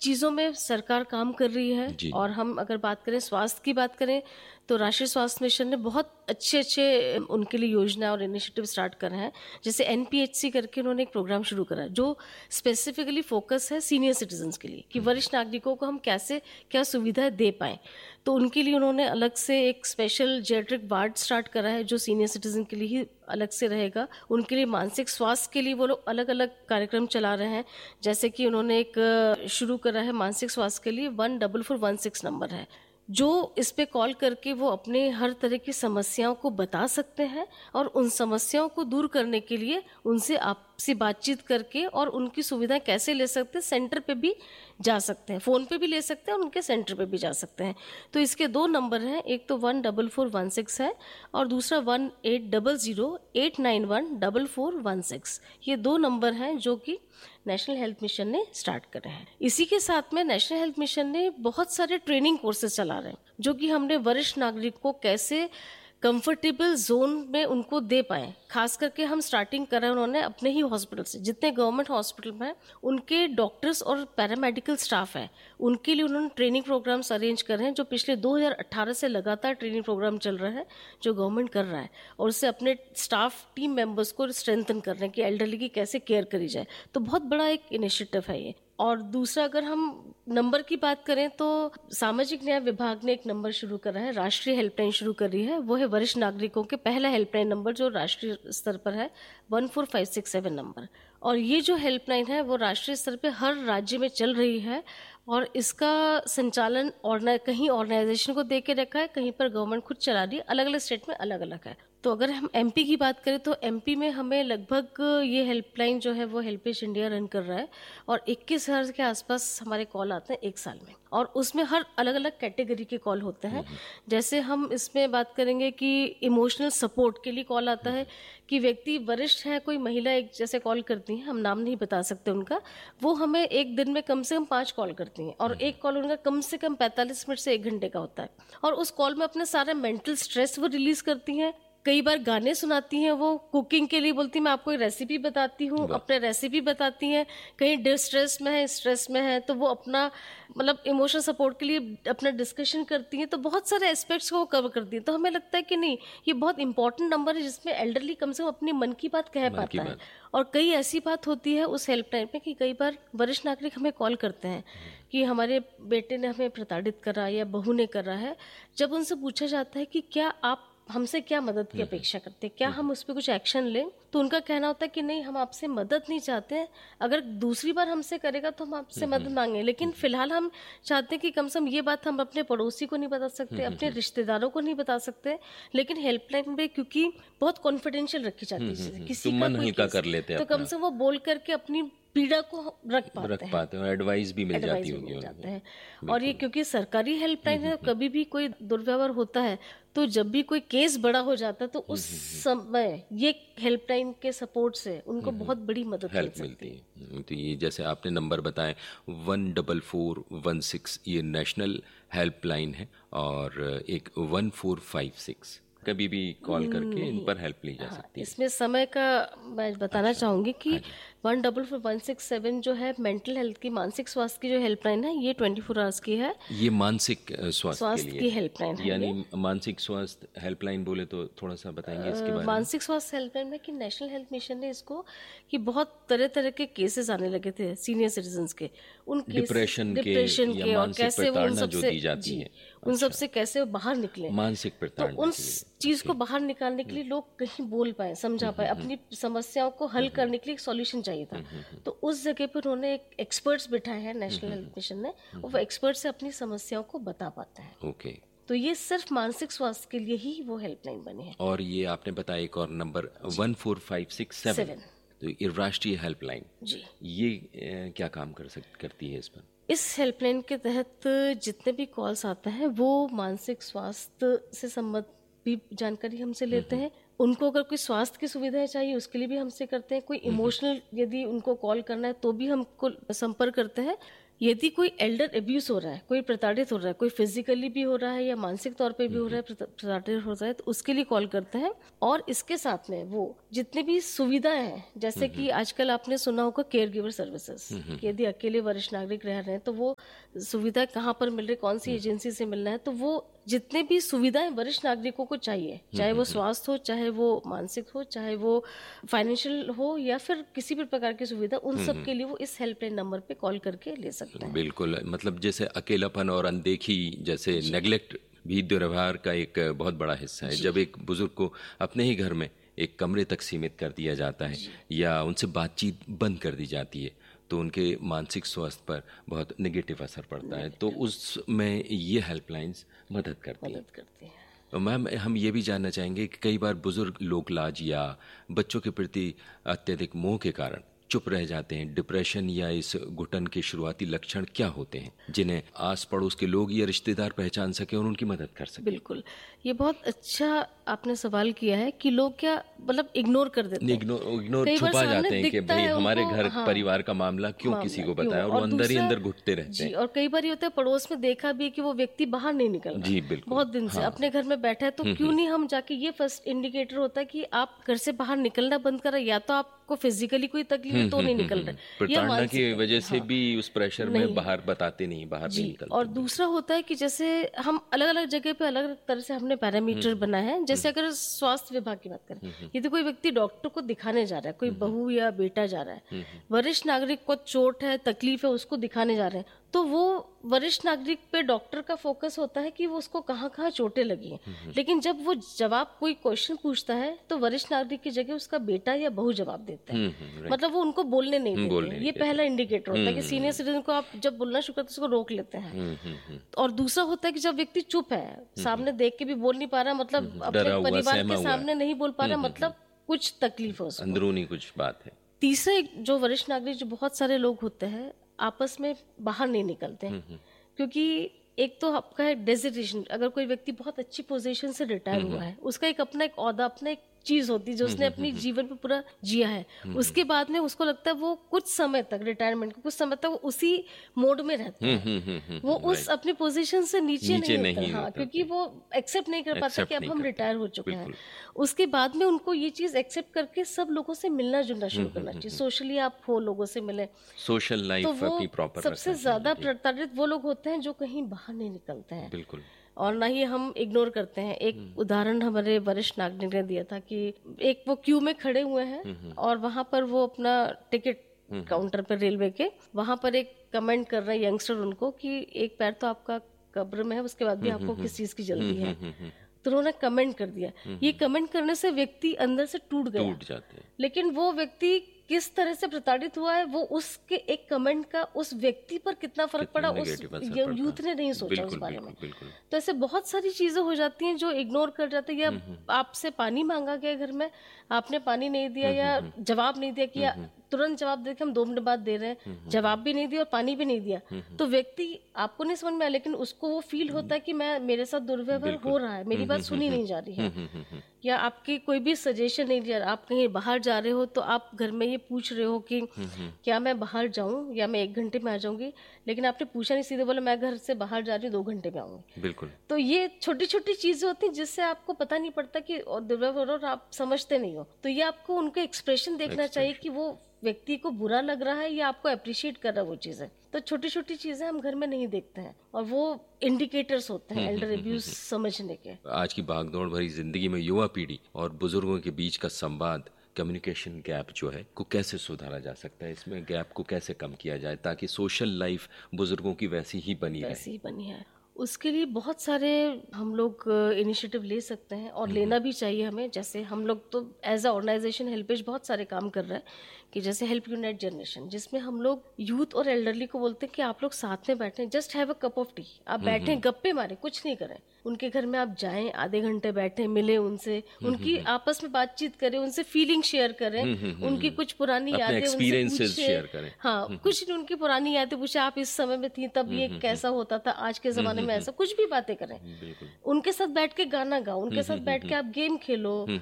चीज़ों में सरकार काम कर रही है। और हम अगर बात करें स्वास्थ्य की बात करें तो राष्ट्रीय स्वास्थ्य मिशन ने बहुत अच्छे उनके लिए योजना और इनिशिएटिव स्टार्ट करे हैं। जैसे एनपीएचसी करके उन्होंने एक प्रोग्राम शुरू करा है जो स्पेसिफिकली फोकस है सीनियर सिटीजन्स के लिए कि वरिष्ठ नागरिकों को हम कैसे क्या सुविधाएं दे पाएँ। तो उनके लिए उन्होंने अलग से एक स्पेशल जेट्रिक वार्ड स्टार्ट करा है जो सीनियर सिटीजन के लिए ही अलग से रहेगा। उनके लिए मानसिक स्वास्थ्य के लिए वो लोग अलग अलग कार्यक्रम चला रहे हैं। जैसे कि उन्होंने एक शुरू करा है मानसिक स्वास्थ्य के लिए 14416 नंबर है जो इस पे कॉल करके वो अपने हर तरह की समस्याओं को बता सकते हैं और उन समस्याओं को दूर करने के लिए उनसे आपसी बातचीत करके और उनकी सुविधाएं कैसे ले सकते हैं, सेंटर पे भी जा सकते हैं, फ़ोन पे भी ले सकते हैं और उनके सेंटर पे भी जा सकते हैं। तो इसके 2 नंबर हैं, एक तो 14416 है और दूसरा 1800-891-4416। ये 2 नंबर हैं जो कि नेशनल हेल्थ मिशन ने स्टार्ट करे हैं। इसी के साथ में नेशनल हेल्थ मिशन ने बहुत सारे ट्रेनिंग कोर्सेज चला रहे हैं जो कि हमने वरिष्ठ नागरिक को कैसे कंफर्टेबल जोन में उनको दे पाए। खास करके हम स्टार्टिंग करें उन्होंने अपने ही हॉस्पिटल से, जितने गवर्नमेंट हॉस्पिटल में उनके डॉक्टर्स और पैरामेडिकल स्टाफ है उनके लिए उन्होंने ट्रेनिंग प्रोग्राम्स अरेंज करे हैं जो पिछले 2018 से लगातार ट्रेनिंग प्रोग्राम चल रहा है जो गवर्नमेंट कर रहा है और उससे अपने स्टाफ टीम मेंबर्स को स्ट्रेंथन कर रहे हैं कि एल्डरली की कैसे केयर करी जाए। तो बहुत बड़ा एक इनिशिएटिव है ये। और दूसरा अगर हम नंबर की बात करें तो सामाजिक न्याय विभाग ने एक नंबर शुरू करा है, राष्ट्रीय हेल्पलाइन शुरू करी है। वो है वरिष्ठ नागरिकों के पहला हेल्पलाइन नंबर जो राष्ट्रीय स्तर पर है 14567 नंबर। और ये जो हेल्पलाइन है वो राष्ट्रीय स्तर पे हर राज्य में चल रही है और इसका संचालन कहीं ऑर्गेनाइजेशन को दे के रखा है, कहीं पर गवर्नमेंट खुद चला रही है, अलग अलग स्टेट में अलग अलग है। तो अगर हम एमपी की बात करें तो एमपी में हमें लगभग ये हेल्पलाइन जो है वो हेल्पेज इंडिया रन कर रहा है और 21,000 के आसपास हमारे कॉल आते हैं एक साल में और उसमें हर अलग अलग कैटेगरी के कॉल होते हैं। जैसे हम इसमें बात करेंगे कि इमोशनल सपोर्ट के लिए कॉल आता है कि व्यक्ति वरिष्ठ है, कोई महिला एक जैसे कॉल करती हैं, हम नाम नहीं बता सकते उनका, वो हमें एक दिन में कम से कम 5 कॉल करती हैं और एक कॉल उनका कम से कम 45 मिनट से 1 घंटे का होता है और उस कॉल में अपने सारे मेंटल स्ट्रेस वो रिलीज करती हैं। कई बार गाने सुनाती हैं, वो कुकिंग के लिए बोलती मैं आपको एक रेसिपी बताती हूँ, अपने रेसिपी बताती हैं। कहीं डिस्ट्रेस में है, स्ट्रेस में है तो वो अपना मतलब इमोशनल सपोर्ट के लिए अपना डिस्कशन करती हैं। तो बहुत सारे एस्पेक्ट्स को वो कवर करती हैं। तो हमें लगता है कि नहीं ये बहुत इंपॉर्टेंट नंबर है जिसमें एल्डरली कम से कम अपनी मन की बात कह पाता है। और कई ऐसी बात होती है उस हेल्पलाइन में कि कई बार वरिष्ठ नागरिक हमें कॉल करते हैं कि हमारे बेटे ने हमें प्रताड़ित करा या बहू ने करा है। जब उनसे पूछा जाता है कि क्या आप हमसे क्या मदद की अपेक्षा करते हैं, क्या हम उस पर कुछ एक्शन लें, तो उनका कहना होता है कि नहीं हम आपसे मदद नहीं चाहते हैं, अगर दूसरी बार हमसे करेगा तो हम आपसे मदद मांगे, लेकिन फिलहाल हम चाहते हैं कि कम से कम ये बात हम अपने पड़ोसी को नहीं बता सकते, अपने रिश्तेदारों को नहीं बता सकते, लेकिन हेल्पलाइन में क्योंकि बहुत कॉन्फिडेंशियल रखी जाती है, किसी का मन हल्का कर लेते हैं, तो कम से वो बोल करके अपनी पीड़ा को रख पाते हैं और एडवाइस भी मिल जाती है। और ये क्योंकि सरकारी हेल्पलाइन है, कभी भी कोई दुर्व्यवहार होता है तो जब भी कोई केस बड़ा हो जाता है तो उस समय ये हेल्पलाइन के सपोर्ट से उनको बहुत बड़ी मदद मिलती है। तो ये जैसे आपने नंबर बताए 14416 ये नेशनल हेल्पलाइन है और एक 1456 कभी भी कॉल करके इन पर हेल्प ली जा सकती है। इसमें समय का मैं बताना चाहूँगी कि 14416 जो है मेंटल हेल्थ की, मानसिक स्वास्थ्य की जो हेल्पलाइन है ये 24 आवर्स की है। ये मानसिक स्वास्थ्य की हेल्पलाइन है। यानी मानसिक स्वास्थ्य हेल्पलाइन बोले तो थोड़ा सा बताएंगे इसके बारे में। मानसिक स्वास्थ्य हेल्पलाइन में कि नेशनल हेल्थ मिशन ने इसको कि बहुत तरह तरह के केसेस आने लगे थे सीनियर सिटीजन्स के, उन डिप्रेशन के और कैसे वो उन सबसे कैसे वो बाहर निकले, मानसिक प्रताड़ना, तो उन चीज को बाहर निकालने के लिए लोग कहीं बोल पाए, समझा पाए, अपनी समस्याओं को हल करने के लिए एक सॉल्यूशन चाहिए था। तो उस जगह पर उन्होंने एक एक्सपर्ट्स बिठाए हैं नेशनल हेल्थ मिशन ने, वो एक्सपर्ट से अपनी समस्याओं को बता पाते हैं। ओके, तो ये सिर्फ मानसिक स्वास्थ्य के लिए ही वो हेल्पलाइन बनी है। और ये आपने बताया एक और नंबर 14567 तो ये राष्ट्रीय हेल्पलाइन जी, ये क्या काम करती है इस पर? इस हेल्पलाइन के तहत जितने भी कॉल्स आते हैं वो मानसिक स्वास्थ्य से संबंधित भी जानकारी हमसे लेते हैं। उनको अगर कोई स्वास्थ्य की सुविधाएं चाहिए उसके लिए भी हमसे करते हैं। कोई इमोशनल यदि उनको कॉल करना है तो भी हमको संपर्क करते हैं। यदि कोई एल्डर अब्यूज हो रहा है, कोई प्रताड़ित हो रहा है, कोई फिजिकली भी हो रहा है या मानसिक तौर पे भी हो रहा है, प्रताड़ित हो रहा है, तो उसके लिए कॉल करते हैं। और इसके साथ में वो जितने भी सुविधाएं हैं जैसे कि आजकल आपने सुना होगा केयर गिवर सर्विसेज, यदि अकेले वरिष्ठ नागरिक रह रहे हैं तो वो सुविधा कहाँ पर मिल रही, कौन सी एजेंसी से मिलना है, तो वो जितने भी सुविधाएं वरिष्ठ नागरिकों को चाहिए, चाहे वो स्वास्थ्य हो, चाहे वो मानसिक हो, चाहे वो फाइनेंशियल हो, या फिर किसी भी प्रकार की सुविधा, उन सब के लिए वो इस हेल्पलाइन नंबर पे कॉल करके ले सकते हैं। बिल्कुल, मतलब जैसे अकेलापन और अनदेखी जैसे नेग्लेक्ट भी दुर्व्यवहार का एक बहुत बड़ा हिस्सा है। जब एक बुजुर्ग को अपने ही घर में एक कमरे तक सीमित कर दिया जाता है या उनसे बातचीत बंद कर दी जाती है, तो उनके मानसिक स्वास्थ्य पर बहुत नेगेटिव असर पड़ता है। तो उसमें ये हेल्पलाइंस मदद करती है। तो मैम, हम ये भी जानना चाहेंगे कि कई बार बुजुर्ग लोकलाज या बच्चों के प्रति अत्यधिक मोह के कारण चुप रह जाते हैं। डिप्रेशन या इस घुटन के शुरुआती लक्षण क्या होते हैं जिन्हें आस पड़ोस के लोग या रिश्तेदार पहचान सके और उनकी मदद कर सके? बिल्कुल, ये बहुत अच्छा आपने सवाल किया है कि लोग क्या मतलब इग्नोर कर देते हैं, इग्नोर छुपा जाते हैं कि भाई हमारे घर परिवार का मामला क्यों किसी को बताया, और वो अंदर ही अंदर घुटते रहते हैं। और कई बार ये होता है पड़ोस में देखा भी कि वो व्यक्ति बाहर नहीं निकल रहा, जी बिल्कुल, बहुत दिन से अपने घर में बैठा है, तो क्यों नहीं हम जाके, ये फर्स्ट इंडिकेटर होता है कि आप घर से बाहर निकलना बंद करें, या तो आपको फिजिकली कोई तकलीफ है तो नहीं निकल रहे, प्रताड़ना की वजह से भी उस प्रेशर में बाहर बताते नहीं, बाहर नहीं निकलते। और दूसरा होता है कि जैसे हम अलग अलग जगह पे अलग अलग तरह से हमने पैरामीटर बनाए हैं। जैसे अगर स्वास्थ्य विभाग की बात करें, यदि कोई व्यक्ति डॉक्टर को दिखाने जा रहा है, कोई बहू या बेटा जा रहा है, वरिष्ठ नागरिक को चोट है, तकलीफ है, उसको दिखाने जा रहे हैं, तो वो वरिष्ठ नागरिक पे डॉक्टर का फोकस होता है कि वो उसको कहाँ कहाँ चोटें लगी हैं। लेकिन जब वो जवाब, कोई क्वेश्चन पूछता है, तो वरिष्ठ नागरिक की जगह उसका बेटा या बहू जवाब देता है, मतलब वो उनको बोलने नहीं देते। ये पहला इंडिकेटर होता है कि सीनियर सिटीजन को आप जब बोलना शुरू करते उसको रोक लेते हैं। और दूसरा होता है कि जब व्यक्ति चुप है, सामने देख के भी बोल नहीं पा रहा, मतलब अपने परिवार के सामने नहीं बोल पा रहा, मतलब कुछ तकलीफ है उसको, अंदरूनी कुछ बात है। तीसरा जो वरिष्ठ नागरिक, जो बहुत सारे लोग होते हैं, आपस में बाहर नहीं निकलते हैं, क्योंकि एक तो आपका है डेजिग्नेशन। अगर कोई व्यक्ति बहुत अच्छी पोजीशन से रिटायर हुआ है, उसका एक अपना एक ओहदा, अपना एक चीज होती है जो उसने अपनी जीवन पे पूरा जिया है, उसके बाद में उसको लगता है वो कुछ समय तक, रिटायरमेंट को कुछ समय तक वो उसी मोड में रहता है, वो उस अपनी पोजीशन से नीचे नहीं होता, क्योंकि वो एक्सेप्ट नहीं कर पाता कि अब हम रिटायर हो चुके हैं। उसके बाद में उनको ये चीज एक्सेप्ट करके सब लोगों से मिलना जुलना शुरू करना चाहिए। सोशली आप हो, लोगों से मिले, सोशल लाइफ अपनी प्रॉपर। सबसे ज्यादा प्रताड़ित वो लोग होते हैं जो कहीं बाहर नहीं निकलते हैं, बिल्कुल, और ना ही हम इग्नोर करते हैं। एक उदाहरण हमारे वरिष्ठ नागरिक ने दिया था कि एक वो क्यू में खड़े हुए हैं और वहां पर वो अपना टिकट काउंटर पर, रेलवे के वहां पर एक कमेंट कर रहे हैं यंगस्टर उनको कि एक पैर तो आपका कब्र में है, उसके बाद भी आपको किस चीज की जल्दी है। तो उन्होंने कमेंट कर दिया। ये कमेंट करने से व्यक्ति अंदर से टूट जाते हैं। लेकिन वो व्यक्ति किस तरह से प्रताड़ित हुआ है, वो उसके एक कमेंट का उस व्यक्ति पर कितना फर्क पड़ा, उस यूथ ने नहीं सोचा उस बारे में। तो ऐसे बहुत सारी चीजें हो जाती हैं जो इग्नोर कर जाते हैं। या आपसे पानी मांगा गया घर में, आपने पानी नहीं दिया या जवाब नहीं दिया, कि तुरंत जवाब दे के हम 2 मिनट बाद दे रहे हैं, जवाब भी नहीं दिया और पानी भी नहीं दिया, तो व्यक्ति, आपको नहीं समझ में आया, लेकिन उसको वो फील होता है कि मेरे साथ दुर्व्यवहार हो रहा है, मेरी बात सुनी नहीं जा रही है, या आपकी कोई भी सजेशन नहीं दिया। आप कहीं बाहर जा रहे हो तो आप घर में ये पूछ रहे हो कि क्या मैं बाहर जाऊं या मैं 1 घंटे में आ जाऊंगी, लेकिन आपने पूछा नहीं, सीधे बोला मैं घर से बाहर जा रही हूँ, 2 घंटे में आऊंगी। बिल्कुल। तो ये छोटी छोटी चीजें होती हैं जिससे आपको पता नहीं पड़ता कि दुर्व्यवहार, और आप समझते नहीं हो। तो ये आपको उनके एक्सप्रेशन देखना चाहिए कि वो व्यक्ति को बुरा लग रहा है या आपको अप्रिशिएट कर रहा है वो चीजें। तो छोटी छोटी चीजें हम घर में नहीं देखते हैं, और वो इंडिकेटर्स होते हैं एल्डर अब्यूज समझने के। आज की भागदौड़ भरी जिंदगी में युवा पीढ़ी और बुजुर्गों के बीच का संवाद, कम्युनिकेशन गैप जो है, को कैसे सुधारा जा सकता है? इसमें गैप को कैसे कम किया जाए ताकि सोशल लाइफ बुजुर्गों की वैसी ही बनी है? उसके लिए बहुत सारे हम लोग इनिशिएटिव ले सकते हैं, और लेना भी चाहिए हमें। जैसे हम लोग तो एज अ ऑर्गेनाइजेशन हेल्पेज बहुत सारे काम कर रहे हैं, कि जैसे हेल्प यूनाइट जनरेशन, जिसमें हम लोग यूथ और एल्डरली को बोलते हैं कि आप लोग साथ में बैठें, just have a cup of T, आप बैठें, गप्पे मारें, कुछ नहीं करें। उनके घर में आप जाएं, आधे घंटे बैठें, मिले उनसे, उनकी आपस में बातचीत करें, उनसे फीलिंग शेयर करें, उनकी कुछ पुरानी यादें उनसे शेयर करें। हाँ, कुछ उनकी पुरानी यादें पूछे, आप इस समय में थी तब ये कैसा होता था, आज के जमाने में ऐसा, कुछ भी बातें करें। उनके साथ बैठ के गाना गाओ, उनके साथ बैठ के आप गेम खेलो,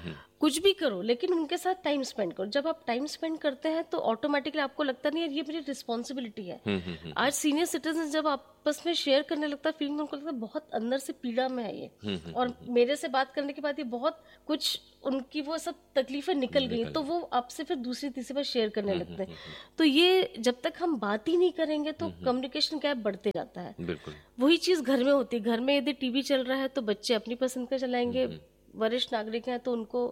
कुछ भी करो लेकिन उनके साथ टाइम स्पेंड करो। जब आप टाइम स्पेंड करते हैं तो ऑटोमेटिकली आपको लगता नहीं है ये मेरी रिस्पॉन्सिबिलिटी है। आज सीनियर सिटीजन जब आपस में शेयर करने लगता है फीलिंग, उनको लगता है बहुत अंदर से पीड़ा में है ये, और मेरे से बात करने के बाद ये बहुत कुछ उनकी वो सब तकलीफें निकल गई, तो वो आपसे फिर दूसरी तीसरी बार शेयर करने लगते हैं। तो ये जब तक हम बात ही नहीं करेंगे तो कम्युनिकेशन गैप बढ़ते जाता है। बिल्कुल वही चीज घर में होती है। घर में यदि टीवी चल रहा है तो बच्चे अपनी पसंद का चलाएंगे, वरिष्ठ नागरिक हैं तो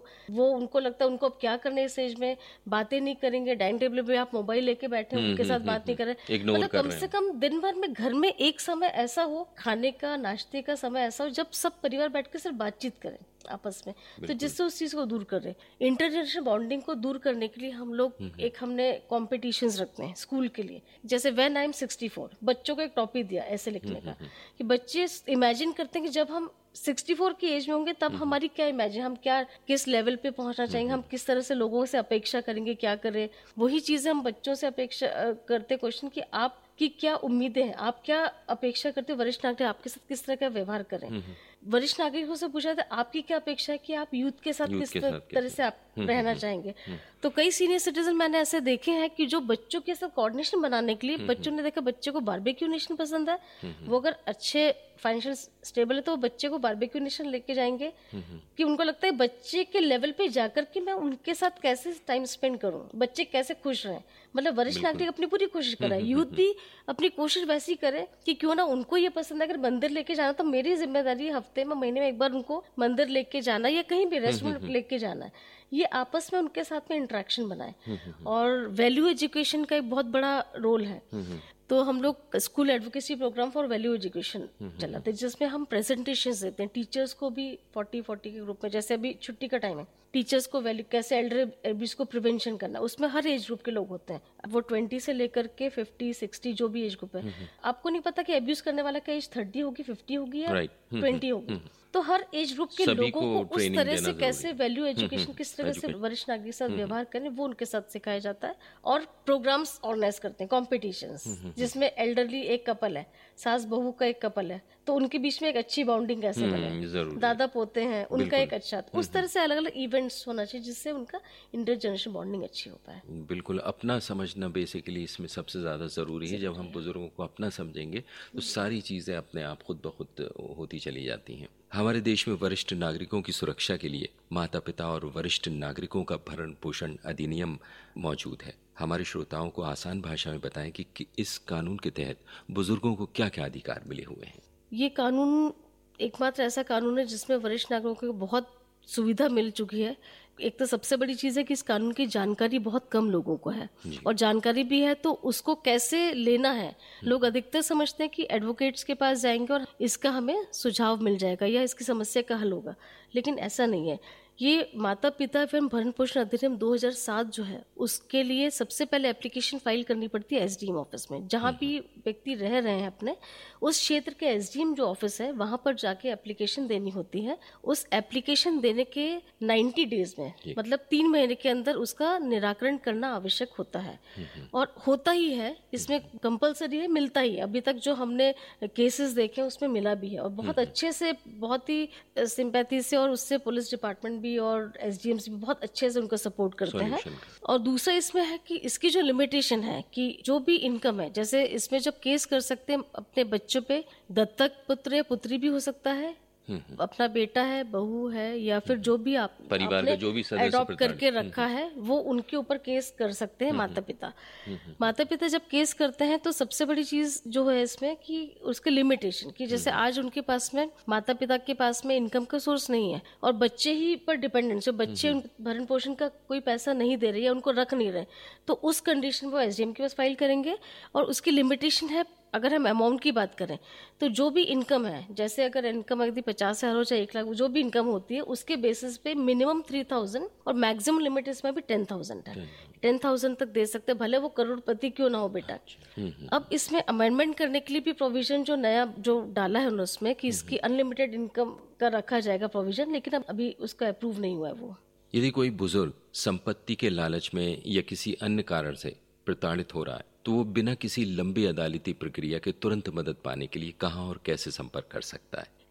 उनको लगता है उनको अब क्या करना है इस एज में, बातें नहीं करेंगे। डाइनिंग टेबल पे आप मोबाइल लेके बैठे हैं, उनके साथ बात नहीं कर रहे। मतलब कम से कम दिन भर में घर में एक समय ऐसा हो, खाने का नाश्ते का समय ऐसा हो जब सब परिवार बैठ के सिर्फ बातचीत करें आपस में, तो जिससे उस चीज को दूर कर रहे। इंटरजेनरेशन बॉन्डिंग को दूर करने के लिए हम लोग हमने कॉम्पिटिशन्स रखते हैं स्कूल के लिए। जैसे व्हेन आई एम 64, बच्चों को एक टॉपिक दिया ऐसे लिखने का कि बच्चे इमेजिन करते हैं कि जब हम 64 की एज में होंगे तब हमारी क्या इमेजिन, हम क्या किस लेवल पे पहुंचना चाहेंगे, हम किस तरह से लोगों से अपेक्षा करेंगे, क्या करें। वही चीजें हम बच्चों से अपेक्षा करते क्वेश्चन कि आपकी क्या उम्मीदें हैं, आप क्या अपेक्षा करते हो वरिष्ठ नागरिक आपके साथ किस तरह का व्यवहार करें। वरिष्ठ नागरिकों से पूछा था आपकी क्या अपेक्षा है कि आप यूथ के साथ किस तरह से आप रहना चाहेंगे। तो कई सीनियर सिटीजन मैंने ऐसे देखे हैं कि जो बच्चों के साथ कोऑर्डिनेशन बनाने के लिए बच्चों ने देखा बच्चे को बारबेक्यू नेशन पसंद है, वो अगर अच्छे फाइनेंशियल स्टेबल है तो वो बच्चे को बारबेक्यू नेशन लेके जाएंगे कि उनको लगता है बच्चे के लेवल पे जाकर के मैं उनके साथ कैसे टाइम स्पेंड करूं, बच्चे कैसे खुश रहें। मतलब वरिष्ठ नागरिक अपनी पूरी कोशिश कर रहा है, यूथ भी अपनी कोशिश वैसी करे कि क्यों ना उनको ये पसंद है। अगर मंदिर लेके जाना तो मेरी जिम्मेदारी हफ्ते में महीने में एक बार उनको मंदिर लेके जाना या कहीं भी रेस्टोरेंट लेके जाना है। ये आपस में उनके साथ में इंटरेक्शन बनाए। और वैल्यू एजुकेशन का एक बहुत बड़ा रोल है। तो हम लोग school advocacy programme for value education चलाते हैं जिसमें हम प्रेजेंटेशंस देते हैं टीचर्स को भी 40-40 के ग्रुप में। जैसे अभी छुट्टी का टाइम है, टीचर्स को वैल्यू कैसे एल्डर एब्यूज को प्रिवेंशन करना, उसमें हर एज ग्रुप के लोग होते हैं। वो 20 से लेकर के 50-60 जो भी एज ग्रुप है। आपको नहीं पता कि एब्यूज करने वाला का एज 30 होगी, 50 होगी या 20 होगी। तो हर एज ग्रुप के लोगों को उस तरह से कैसे वैल्यू एजुकेशन किस तरह से वरिष्ठ नागरिक के साथ व्यवहार करें वो उनके साथ सिखाया जाता है। और प्रोग्राम्स ऑर्गेनाइज करते हैं, कॉम्पिटिशन्स जिसमें एल्डरली एक कपल है, सास बहू का एक कपल है, तो उनके बीच में एक अच्छी बाउंडिंग कैसे बने, दादा पोते हैं उनका एक अच्छा, उस तरह से अलग अलग इवेंट्स होना चाहिए जिससे उनका इंटरजेनरेशन बॉन्डिंग अच्छी हो पाए। बिल्कुल, अपना समझना बेसिकली इसमें सबसे ज़्यादा ज़रूरी है। जब हम बुजुर्गों को अपना समझेंगे तो सारी चीज़ें अपने आप खुद ब खुद होती चली जाती हैं। हमारे देश में वरिष्ठ नागरिकों की सुरक्षा के लिए माता पिता और वरिष्ठ नागरिकों का भरण पोषण अधिनियम मौजूद है। हमारे श्रोताओं को आसान भाषा में बताएं कि इस कानून के तहत बुजुर्गों को क्या क्या अधिकार मिले हुए हैं। ये कानून एकमात्र ऐसा कानून है जिसमें वरिष्ठ नागरिकों को बहुत सुविधा मिल चुकी है। एक तो सबसे बड़ी चीज़ है कि इस कानून की जानकारी बहुत कम लोगों को है, और जानकारी भी है तो उसको कैसे लेना है। लोग अधिकतर समझते हैं कि एडवोकेट्स के पास जाएंगे और इसका हमें सुझाव मिल जाएगा या इसकी समस्या का हल होगा, लेकिन ऐसा नहीं है। ये माता पिता एवं भरण पोषण अधिनियम 2007 जो है उसके लिए सबसे पहले एप्लीकेशन फाइल करनी पड़ती है एसडीएम ऑफिस में। जहाँ भी व्यक्ति रह रहे हैं अपने उस क्षेत्र के एसडीएम जो ऑफिस है वहाँ पर जाके एप्लीकेशन देनी होती है। उस एप्लीकेशन देने के 90 डेज में, मतलब 3 महीने के अंदर उसका निराकरण करना आवश्यक होता है, और होता ही है। इसमें कंपलसरी है, मिलता ही है। अभी तक जो हमने केसेस देखे उसमें मिला भी है, और बहुत अच्छे से, बहुत ही सिंपैथी से, और उससे पुलिस डिपार्टमेंट भी और एसडीएम्स भी बहुत अच्छे से उनको सपोर्ट करते हैं। और दूसरा इसमें है कि इसकी जो लिमिटेशन है कि जो भी इनकम है, जैसे इसमें जब केस कर सकते हैं अपने बच्चों पे, दत्तक पुत्र या पुत्री भी हो सकता है, अपना बेटा है, बहू है, या फिर जो भी आप परिवार का जो भी सदस्य अडॉप्ट करके रखा है वो उनके ऊपर केस कर सकते हैं माता पिता। माता पिता जब केस करते हैं तो सबसे बड़ी चीज जो है इसमें कि उसके लिमिटेशन की, जैसे आज उनके पास में, माता पिता के पास में इनकम का सोर्स नहीं है और बच्चे ही पर डिपेंडेंट, जो बच्चे भरण पोषण का कोई पैसा नहीं दे रहे या उनको रख नहीं रहे, तो उस कंडीशन में वो एसडीएम के पास फाइल करेंगे। और उसकी लिमिटेशन है, अगर हम अमाउंट की बात करें तो जो भी इनकम है, जैसे अगर इनकम यदि 50,000 हो चाहे 1 लाख, जो भी इनकम होती है उसके बेसिस पे मिनिमम 3,000 और मैक्सिमम लिमिट इसमें भी 10,000 है। 10,000 तक दे सकते, भले वो करोड़पति क्यों ना हो बेटा। अब इसमें अमेंडमेंट करने के लिए भी प्रोविजन जो नया जो डाला है उन्होंने उसमें कि इसकी अनलिमिटेड इनकम का रखा जाएगा प्रोविजन, लेकिन अब अभी उसका अप्रूव नहीं हुआ है वो। यदि कोई बुजुर्ग संपत्ति के लालच में या किसी अन्य कारण से प्रताड़ित हो रहा है तो वो बिना किसी लंबी अदालती प्रक्रिया के तुरंत मदद पाने के लिए कहाँ और कैसे संपर्क कर सकता है?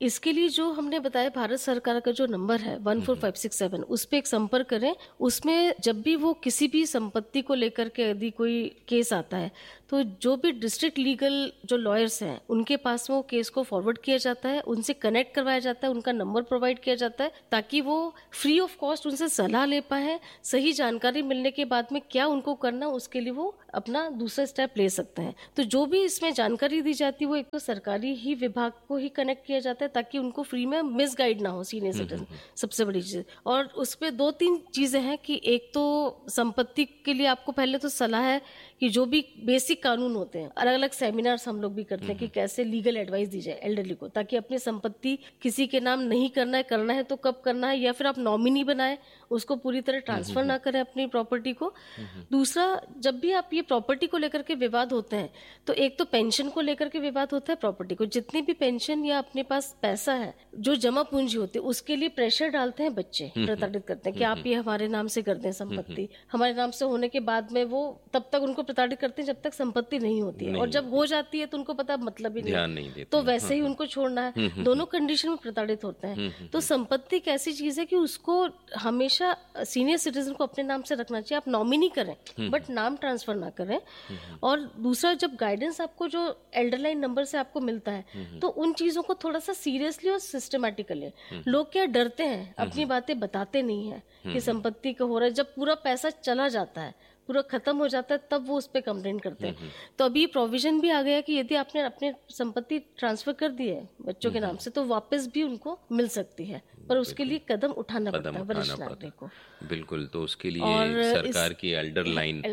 इसके लिए जो हमने बताया भारत सरकार का जो नंबर है 14567, उस पे एक संपर्क करें। उसमें जब भी वो किसी भी संपत्ति को लेकर के यदि कोई केस आता है तो जो भी डिस्ट्रिक्ट लीगल जो लॉयर्स हैं उनके पास वो केस को फॉरवर्ड किया जाता है, उनसे कनेक्ट करवाया जाता है, उनका नंबर प्रोवाइड किया जाता है ताकि वो फ्री ऑफ कॉस्ट उनसे सलाह ले पाए। सही जानकारी मिलने के बाद में क्या उनको करना उसके लिए वो अपना दूसरा स्टेप ले सकते हैं। तो जो भी इसमें जानकारी दी जाती है वो एक तो सरकारी ही विभाग को ही कनेक्ट किया जाता है ताकि उनको फ्री में मिसगाइड ना हो सीनियर सिटीजन, सबसे बड़ी चीज। और उसमें 2-3 चीजें हैं कि एक तो संपत्ति के लिए आपको पहले तो सलाह है कि जो भी बेसिक कानून होते हैं, अलग अलग सेमिनार्स हम लोग भी करते हैं कि कैसे लीगल एडवाइस दी जाए एल्डरली को, ताकि अपनी संपत्ति किसी के नाम नहीं करना है तो कब करना है, या फिर आप नॉमिनी बनाए, उसको पूरी तरह ट्रांसफर ना करें अपनी प्रॉपर्टी को। दूसरा, जब भी आप ये प्रॉपर्टी को लेकर के विवाद होते हैं तो एक तो पेंशन को लेकर के विवाद होता है, प्रॉपर्टी को जितनी भी पेंशन या अपने पास पैसा है जो जमा पूंजी होती है उसके लिए प्रेशर डालते हैं बच्चे, प्रताड़ित करते हैं कि आप ये हमारे नाम से कर दें संपत्ति। हमारे नाम से होने के बाद में वो तब तक उनको प्रताड़ित करते हैं जब तक संपत्ति नहीं होती है, और जब हो जाती है तो उनको पता मतलब ही नहीं देते, तो वैसे ही उनको छोड़ना है। दोनों कंडीशन में प्रताड़ित होते हैं। तो संपत्ति एक ऐसी चीज है कि उसको हमेशा सीनियर सिटीजन को अपने नाम से रखना चाहिए। आप नॉमिनी करें बट नाम ट्रांसफर ना करें। और दूसरा, जब गाइडेंस आपको जो एल्डरलाइन नंबर से आपको मिलता है तो उन चीजों को थोड़ा सा सीरियसली और सिस्टमैटिकली, लोग क्या डरते हैं, अपनी बातें बताते नहीं है कि संपत्ति का हो रहा है। जब पूरा पैसा चला जाता है, पूरा खत्म हो जाता है, तब वो उस पर कंप्लेंट करते हैं। तो अभी प्रोविजन भी आ गया कि यदि आपने अपने संपत्ति ट्रांसफर कर दी है बच्चों के नाम से तो वापस भी उनको मिल सकती है, पर उसके लिए कदम उठाना पड़ता है वरिष्ठ नागरिक को। बिल्कुल। तो उसके लिए सरकार की एल्डरलाइन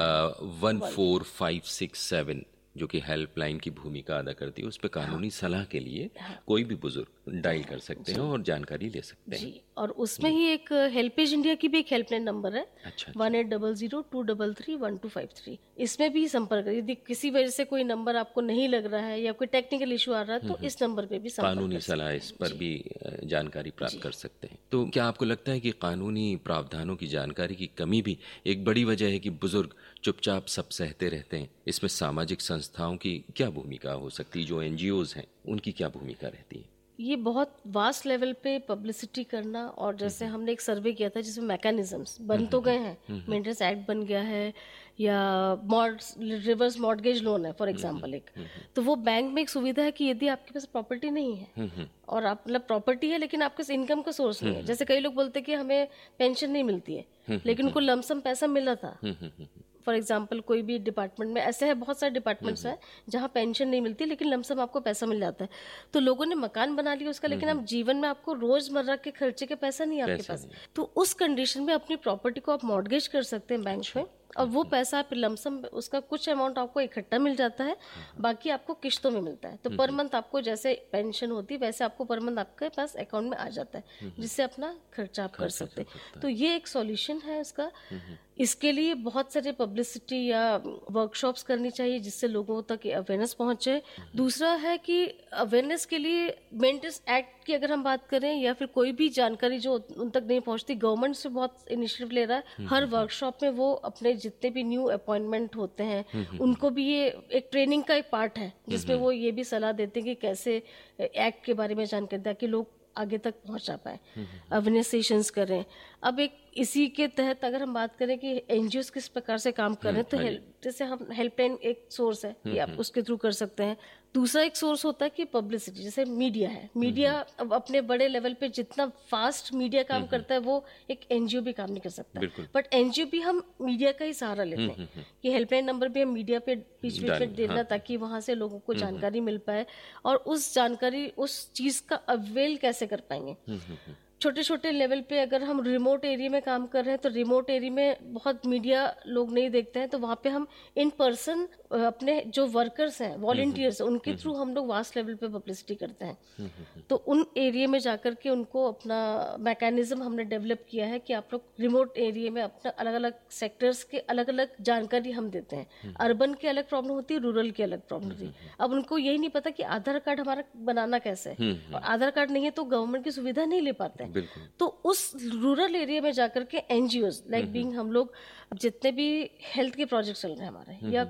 14567 जो कि हेल्पलाइन की भूमिका अदा करती है, उस पर कानूनी सलाह के लिए कोई भी बुजुर्ग डायल कर सकते हैं और जानकारी ले सकते हैं। और उसमें ही एक हेल्पेज इंडिया की भी एक हेल्पलाइन नंबर है 1800-233-1253। इसमें भी संपर्क, यदि किसी वजह से कोई नंबर आपको नहीं लग रहा है या कोई टेक्निकल इशू आ रहा है तो इस नंबर पे भी कानूनी सलाह इस पर भी जानकारी प्राप्त कर सकते हैं। तो क्या आपको लगता है कि कानूनी प्रावधानों की जानकारी की कमी भी एक बड़ी वजह है कि बुजुर्ग चुपचाप सब सहते रहते हैं? इसमें सामाजिक संस्थाओं की क्या भूमिका हो सकती है, जो NGOs हैं उनकी क्या भूमिका रहती है? ये बहुत वास्ट लेवल पे पब्लिसिटी करना, और जैसे हमने एक सर्वे किया था जिसमें मैकेनिज्म्स बन तो गए हैं, मेंटेनेंस एक्ट बन गया है, या रिवर्स मॉर्टगेज लोन है फॉर एग्जांपल एक, तो वो बैंक में एक सुविधा है कि यदि आपके पास प्रॉपर्टी नहीं है और आप मतलब प्रॉपर्टी है लेकिन आपके पास इनकम का सोर्स नहीं है, जैसे कई लोग बोलते हैं कि हमें पेंशन नहीं मिलती है लेकिन उनको लमसम पैसा मिला था। फॉर एग्जाम्पल कोई भी डिपार्टमेंट में ऐसे है, बहुत सारे डिपार्टमेंट्स हैं जहाँ पेंशन नहीं मिलती लेकिन लमसम आपको पैसा मिल जाता है। तो लोगों ने मकान बना लिया उसका, लेकिन आप जीवन में आपको रोजमर्रा के खर्चे के पैसा नहीं है आपके पास, तो उस कंडीशन में अपनी प्रॉपर्टी को आप मॉर्टगेज कर सकते हैं बैंक में, और वो पैसा आप लमसम उसका कुछ अमाउंट आपको इकट्ठा मिल जाता है, बाकी आपको किश्तों में मिलता है। तो पर मंथ आपको जैसे पेंशन होती है वैसे आपको पर मंथ आपके पास अकाउंट में आ जाता है, जिससे अपना खर्चा आप कर सकते हैं। तो ये एक सॉल्यूशन है इसका। इसके लिए बहुत सारे पब्लिसिटी या वर्कशॉप्स करनी चाहिए जिससे लोगों तक अवेयरनेस पहुंचे। दूसरा है कि अवेयरनेस के लिए मेंटेनेंस एक्ट की अगर हम बात करें या फिर कोई भी जानकारी जो उन तक नहीं पहुंचती, गवर्नमेंट से बहुत इनिशिएटिव ले रहा है। हर वर्कशॉप में वो अपने जितने भी न्यू अपॉइंटमेंट होते हैं उनको भी ये एक ट्रेनिंग का एक पार्ट है जिसमें वो ये भी सलाह देते हैं कि कैसे एक्ट के बारे में जानकारी ताकि लोग आगे तक पहुंचा पाए, अवेयरनेस सेशंस करें। अब एक इसी के तहत अगर हम बात करें कि एनजीओस किस प्रकार से काम कर रहे हैं, तो जैसे हम हेल्पलाइन एक सोर्स है कि आप उसके थ्रू कर सकते हैं। दूसरा एक सोर्स होता है कि पब्लिसिटी, जैसे मीडिया है। मीडिया अब अपने बड़े लेवल पे जितना फास्ट मीडिया काम करता है वो एक एनजीओ भी काम नहीं कर सकता, बट एनजीओ भी हम मीडिया का ही सहारा लेते हैं कि हेल्पलाइन नंबर भी हम मीडिया पे बीच बीच में देना ताकि वहां से लोगों को जानकारी मिल पाए, और उस जानकारी उस चीज का अवेल कैसे कर पाएंगे। छोटे छोटे लेवल पे अगर हम रिमोट एरिया में काम कर रहे हैं तो रिमोट एरिया में बहुत मीडिया लोग नहीं देखते हैं, तो वहाँ पे हम इन पर्सन अपने जो वर्कर्स हैं, वॉलंटियर्स, उनके थ्रू हम लोग वास्ट लेवल पे पब्लिसिटी करते हैं। तो उन एरिया में जाकर के उनको अपना मैकेनिज्म हमने डेवलप किया है कि आप लोग रिमोट एरिया में अपना अलग अलग सेक्टर्स के अलग अलग जानकारी हम देते हैं। अर्बन की अलग प्रॉब्लम होती है, रूरल की अलग प्रॉब्लम होती है। अब उनको यही नहीं पता कि आधार कार्ड हमारा बनाना कैसे है, और आधार कार्ड नहीं है तो गवर्नमेंट की सुविधा नहीं ले पाते हैं। तो उस रूरल एरिया में जाकर के एनजीओज लाइक बीइंग हम लोग जितने भी हेल्थ के प्रोजेक्ट चल रहे हैं हमारे, या कोई प्रोजेक्ट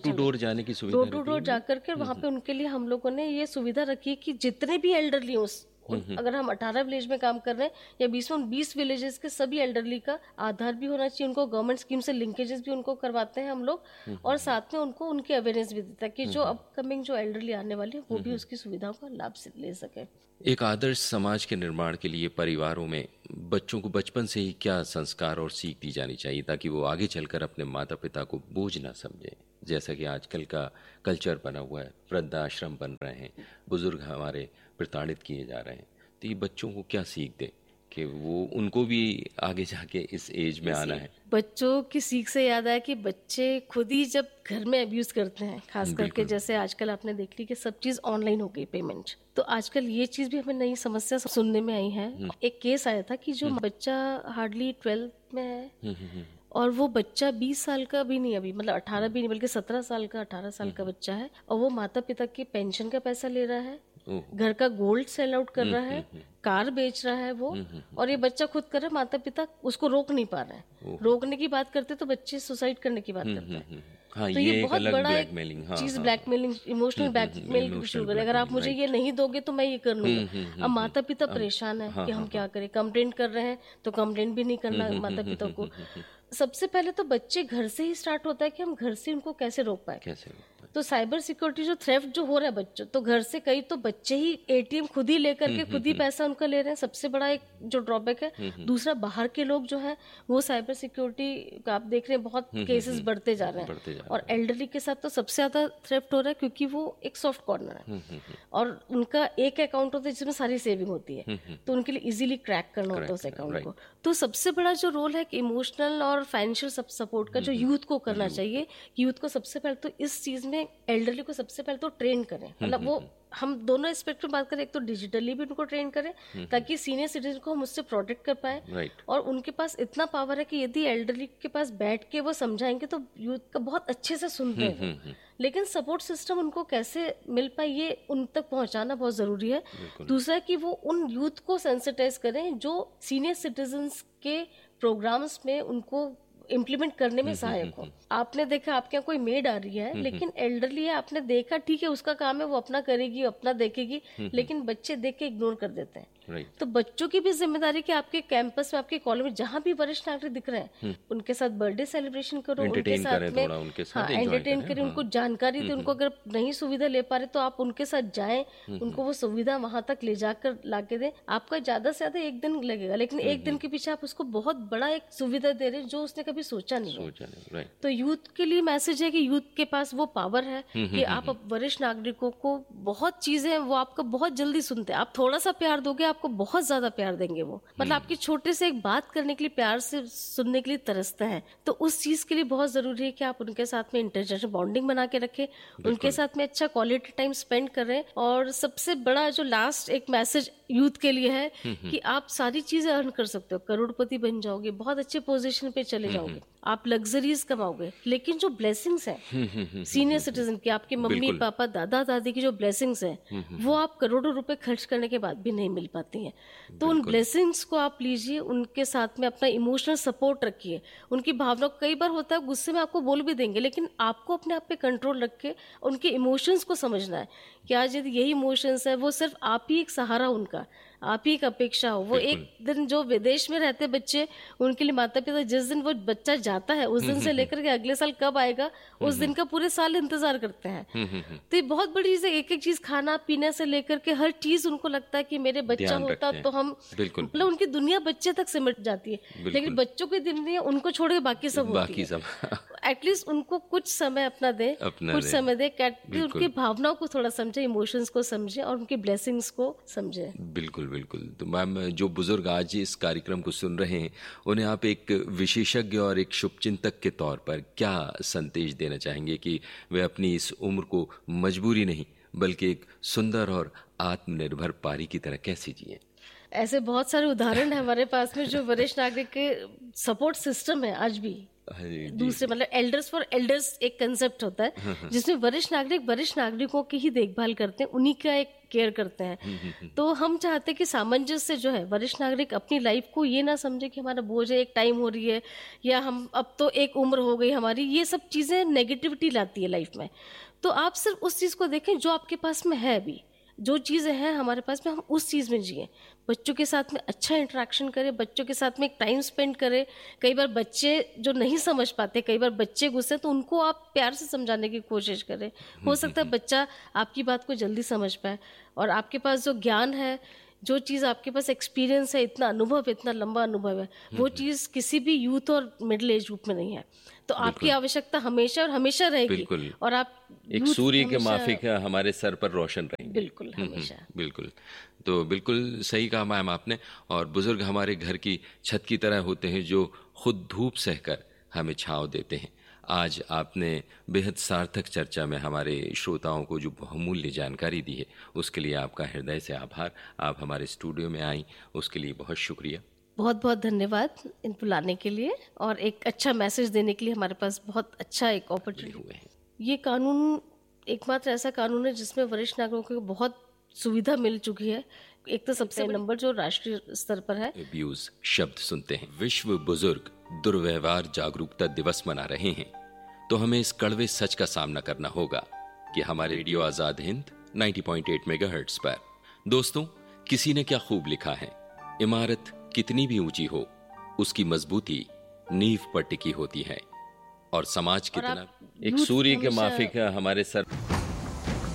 टू डोर जाने की सुविधा डोर टू डोर जाकर के वहाँ पे उनके लिए हम लोगों ने ये सुविधा रखी है कि जितने भी एल्डरली अगर हम 18 विलेज में काम कर रहे हैं या 20 विलेजेस के सभी एल्डरली का आधार भी होना चाहिए, उनको गवर्नमेंट स्कीम से लिंकेजेस भी उनको करवाते हैं हम लोग, और साथ में उनको उनकी अवेयरनेस भी देता है कि जो अपकमिंग जो एल्डरली आने वाले हैं वो भी उसकी सुविधाओं का लाभ ले सके। एक आदर्श समाज के निर्माण के लिए परिवारों में बच्चों को बचपन से ही क्या संस्कार और सीख दी जानी चाहिए ताकि वो आगे चलकर अपने माता पिता को बोझ ना समझे? जैसा कि आजकल का कल्चर बना हुआ है, वृद्धाश्रम बन रहे हैं, बुजुर्ग हमारे प्रताड़ित किए जा रहे हैं, तो ये बच्चों को क्या सीख दे कि वो उनको भी आगे जाके इस एज में आना है? बच्चों की सीख से याद आया कि बच्चे खुद ही जब घर में अब्यूज करते हैं, खास करके जैसे आजकल आपने देख ली कि सब चीज ऑनलाइन हो गई पेमेंट, तो आजकल ये चीज भी हमें नई समस्या सुनने में आई है। एक केस आया था कि जो बच्चा हार्डली 12th में है और वो बच्चा 20 साल का भी नहीं, अभी मतलब 18 भी नहीं बल्कि 17 साल का 18 साल का बच्चा है, और वो माता पिता की पेंशन का पैसा ले रहा है, घर का गोल्ड सेल आउट कर रहा है, कार बेच रहा है वो, और ये बच्चा खुद कर रहा है, माता पिता उसको रोक नहीं पा रहे हैं। रोकने की बात करते तो बच्चे सुसाइड करने की बात करते हैं। हाँ, तो ये बहुत बड़ा एक हाँ, चीज, ब्लैकमेलिंग, इमोशनल ब्लैकमेल शुरू करें, अगर आप मुझे ये नहीं दोगे तो मैं ये कर लूंगा। अब माता पिता परेशान है कि हम क्या करें, कंप्लेंट कर रहे हैं तो कंप्लेंट भी नहीं करना माता पिता को। सबसे पहले तो बच्चे घर से ही स्टार्ट होता है कि हम घर से उनको कैसे रोक पाए। तो साइबर सिक्योरिटी जो थ्रेफ्ट जो हो रहा है बच्चों, तो घर से कई तो बच्चे ही एटीएम खुद ही लेकर के खुद ही पैसा उनका ले रहे हैं, सबसे बड़ा एक जो ड्रॉबैक है। दूसरा, बाहर के लोग जो है वो साइबर सिक्योरिटी का आप देख रहे हैं बहुत केसेस बढ़ते जा रहे हैं, और एल्डरली के साथ तो सबसे ज्यादा थ्रेफ्ट हो रहा है क्योंकि वो एक सॉफ्ट कॉर्नर है और उनका एक अकाउंट होता है जिसमें सारी सेविंग होती है, तो उनके लिए इजीली क्रैक करना होता है उस अकाउंट को। तो सबसे बड़ा जो रोल है कि इमोशनल और फाइनेंशियल सपोर्ट का जो यूथ को करना चाहिए, यूथ को सबसे पहले तो इस चीज में एल्डरली को सबसे पहले तो ट्रेन करें, मतलब वो हम दोनों एस्पेक्ट में बात करें, एक तो डिजिटली भी उनको ट्रेन करें ताकि सीनियर सिटीजन को हम उससे प्रोटेक्ट कर पाए, और उनके पास इतना पावर है कि यदि एल्डरली के पास बैठ के वो समझाएंगे तो यूथ का बहुत अच्छे से सुनते हैं। लेकिन सपोर्ट सिस्टम उनको कैसे मिल पाए ये उन तक पहुंचाना बहुत जरूरी है। दूसरा कि वो उन यूथ को सेंसिटाइज करें जो सीनियर सिटीजन्स के प्रोग्राम्स में उनको इम्प्लीमेंट करने में सहायक हो। आपने देखा आपके यहाँ कोई मेड आ रही है लेकिन एल्डरली है, आपने देखा ठीक है उसका काम है वो अपना करेगी अपना देखेगी, लेकिन बच्चे देख के इग्नोर कर देते हैं। तो बच्चों की भी जिम्मेदारी कि आपके कैंपस में आपके कॉलेज में जहाँ भी वरिष्ठ नागरिक दिख रहे हैं उनके साथ बर्थडे सेलिब्रेशन करो, उनके साथ में एंटरटेन करें, उनको जानकारी दे, उनको अगर नहीं सुविधा ले पा रहे तो आप उनके साथ जाएं, उनको वो सुविधा वहां तक ले जाकर लाके दें। आपका ज्यादा से ज्यादा 1 दिन लगेगा, लेकिन 1 दिन के पीछे आप उसको बहुत बड़ा एक सुविधा दे रहे हैं जो उसने कभी सोचा नहीं। तो यूथ के लिए मैसेज है कि यूथ के पास वो पावर है कि आप वरिष्ठ नागरिकों को बहुत चीजें वो आपका बहुत जल्दी सुनते हैं। आप थोड़ा सा प्यार दोगे आपको बहुत ज्यादा प्यार देंगे वो, मतलब आपकी छोटे से एक बात करने के लिए प्यार से सुनने के लिए तरसते हैं। तो उस चीज के लिए बहुत जरूरी है कि आप उनके साथ में इंटरजेनरेशनल बॉन्डिंग बना के रखें, उनके साथ में अच्छा क्वालिटी टाइम स्पेंड करें। और सबसे बड़ा जो लास्ट एक मैसेज यूथ के लिए है कि आप सारी चीजें अर्न कर सकते हो, करोड़पति बन जाओगे, बहुत अच्छे पोजीशन पे चले जाओगे, आप लग्जरीज कमाओगे, लेकिन जो ब्लेसिंग्स हैं सीनियर सिटीजन की, आपके मम्मी पापा दादा दादी की जो ब्लेसिंग्स हैं वो आप करोड़ों रुपए खर्च करने के बाद भी नहीं मिल पाती हैं। तो उन ब्लेसिंग्स को आप लीजिए, उनके साथ में अपना इमोशनल सपोर्ट रखिए, उनकी भावना कई बार होता है गुस्से में आपको बोल भी देंगे, लेकिन आपको अपने आप पे कंट्रोल रख के उनके इमोशंस को समझना है कि आज यदि यही इमोशंस है वो सिर्फ आप ही एक सहारा, उनका आप ही एक अपेक्षा हो। वो एक दिन जो विदेश में रहते बच्चे, उनके लिए माता पिता जिस दिन वो बच्चा जाता है उस दिन से लेकर के अगले साल कब आएगा उस दिन का पूरे साल इंतजार करते हैं। तो ये बहुत बड़ी चीज है, एक एक चीज खाना पीने से लेकर के हर चीज उनको लगता है कि मेरे बच्चा होता तो हम, मतलब उनकी दुनिया बच्चे तक सिमट जाती है, लेकिन बच्चों की दुनिया उनको छोड़ के बाकी सब होती है। एटलीस्ट उनको कुछ समय अपना दे, कुछ समय दे, उनकी भावनाओं को थोड़ा समझे, इमोशंस को समझे और उनकी ब्लेसिंग्स को समझे। बिल्कुल बिल्कुल। तो मैम, जो बुजुर्ग आज इस कार्यक्रम को सुन रहे हैं उन्हें आप एक विशेषज्ञ और एक शुभचिंतक के तौर पर क्या संदेश देना चाहेंगे कि वे अपनी इस उम्र को मजबूरी नहीं बल्कि एक सुंदर और आत्मनिर्भर पारी की तरह कैसे जिए? ऐसे बहुत सारे उदाहरण है हमारे पास में जो वरिष्ठ नागरिक के सपोर्ट सिस्टम है आज भी दूसरे मतलब एल्डर्स फॉर एल्डर्स एक कंसेप्ट होता है जिसमें वरिष्ठ नागरिकों की ही देखभाल करते हैं, उन्हीं का एक केयर करते हैं। तो हम चाहते हैं कि सामंजस्य जो है, वरिष्ठ नागरिक अपनी लाइफ को ये ना समझे कि हमारा बोझ है, एक टाइम हो रही है, या हम अब तो एक उम्र हो गई हमारी, ये सब चीज़ें नेगेटिविटी लाती है लाइफ में। तो आप सिर्फ उस चीज़ को देखें जो आपके पास में है अभी, जो चीज़ें हैं हमारे पास में, हम उस चीज़ में जिए, बच्चों के साथ में अच्छा इंटरेक्शन करें, बच्चों के साथ में एक टाइम स्पेंड करें। कई बार बच्चे जो नहीं समझ पाते, कई बार बच्चे गुस्से, तो उनको आप प्यार से समझाने की कोशिश करें। हो सकता है बच्चा आपकी बात को जल्दी समझ पाए, और आपके पास जो ज्ञान है, जो चीज़ आपके पास एक्सपीरियंस है, इतना अनुभव, इतना लंबा अनुभव है, वो चीज़ किसी भी यूथ और मिडिल एज ग्रुप में नहीं है। तो आपकी आवश्यकता हमेशा और हमेशा रहेगी, और आप एक सूर्य के माफिक हमारे सर पर रोशन रहेंगे। बिल्कुल, हमेशा। बिल्कुल। तो बिल्कुल सही कहा मैम आपने। और बुजुर्ग हमारे घर की छत की तरह होते हैं जो खुद धूप सहकर हमें छांव देते हैं। आज आपने बेहद सार्थक चर्चा में हमारे श्रोताओं को जो बहुमूल्य जानकारी दी है, उसके लिए आपका हृदय से आभार। आप हमारे स्टूडियो में आई, उसके लिए बहुत शुक्रिया। बहुत बहुत धन्यवाद इन बुलाने के लिए, और एक अच्छा मैसेज देने के लिए। हमारे पास बहुत अच्छा एक अपॉर्चुनिटी हुए हैं। ये कानून एकमात्र ऐसा कानून है जिसमें वरिष्ठ नागरिकों को बहुत सुविधा मिल चुकी है। एक तो सबसे नंबर जो राष्ट्रीय स्तर पर है। अब्यूज शब्द सुनते हैं। विश्व बुजुर्ग दुर्व्यवहार जागरूकता दिवस मना रहे हैं, तो हमें इस कड़वे सच का सामना करना होगा कि हमारे रेडियो आजाद हिंद 90.8 मेगाहर्ट्ज पर, दोस्तों, किसी ने क्या खूब लिखा है, इमारत कितनी भी ऊंची हो, उसकी मजबूती नींव पर टिकी होती है, और समाज कितना एक सूर्य के माफिक हमारे सर